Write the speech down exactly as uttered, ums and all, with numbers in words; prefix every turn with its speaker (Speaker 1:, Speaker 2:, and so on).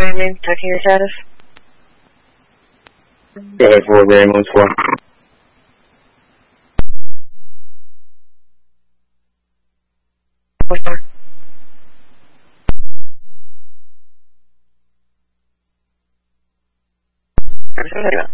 Speaker 1: Fireman, checking your status.
Speaker 2: Go ahead for the ambulance one.
Speaker 1: Four star. Service,